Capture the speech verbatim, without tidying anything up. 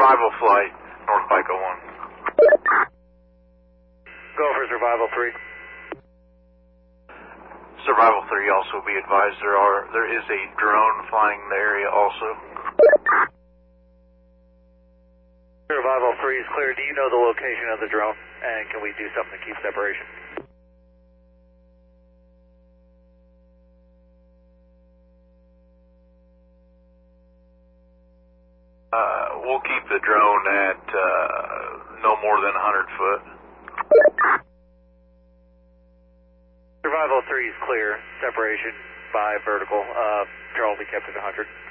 Survival flight, North Pico one. Go for Survival three. Survival three, also be advised there are there is a drone flying in the area also. Survival three is clear. Do you know the location of the drone? And can we do something to keep separation? Uh, we'll keep the drone at uh, no more than one hundred foot. Survival three is clear. Separation by vertical. Uh, Charles, we kept it one hundred.